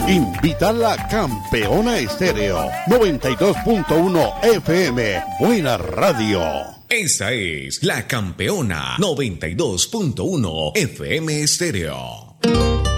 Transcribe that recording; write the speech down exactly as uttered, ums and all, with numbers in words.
Invita la Campeona Estéreo noventa y dos punto uno F M. Buena radio. Esa es la Campeona noventa y dos punto uno F M Estéreo.